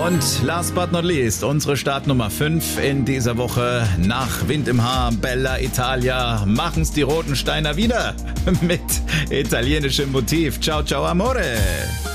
Und last but not least, unsere Startnummer 5 in dieser Woche. Nach Wind im Haar, Bella Italia, machen's die Roten Steiner wieder mit italienischem Motiv. Ciao, ciao, amore.